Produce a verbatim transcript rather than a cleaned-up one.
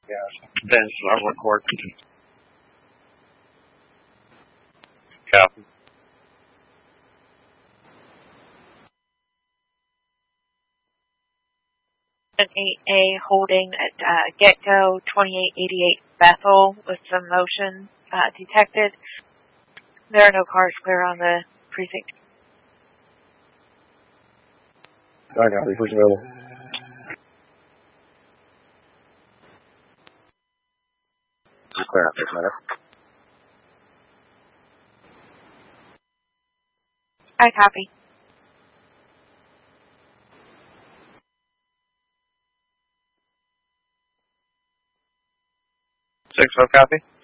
Then I'll record. Copy. eight A holding at uh, Get-Go twenty-eight eighty-eight Bethel with some motion uh, detected. There are no cars clear on the precinct. I copy. Who's available? Clear out this minute. I copy. Six, oh, copy.